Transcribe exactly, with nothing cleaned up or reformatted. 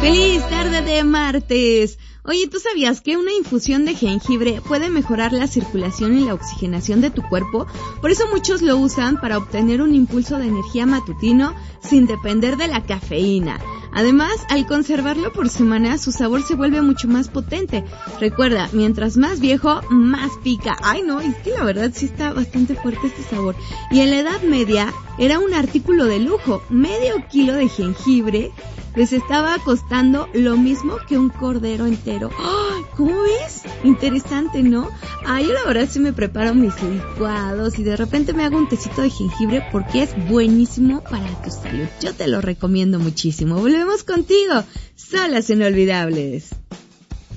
¡Feliz tarde de martes! Oye, ¿tú sabías que una infusión de jengibre puede mejorar la circulación y la oxigenación de tu cuerpo? Por eso muchos lo usan para obtener un impulso de energía matutino sin depender de la cafeína. Además, al conservarlo por semanas, su sabor se vuelve mucho más potente. Recuerda, mientras más viejo, más pica. Ay, no, es que la verdad sí está bastante fuerte este sabor. Y en la Edad Media era un artículo de lujo. Medio kilo de jengibre les estaba costando lo mismo que un cordero entero. ¡Oh! ¿Cómo ves? Interesante, ¿no? Ah, yo la verdad sí me preparo mis licuados y de repente me hago un tecito de jengibre porque es buenísimo para tu salud. Yo te lo recomiendo muchísimo. Volvemos contigo. Solas Inolvidables.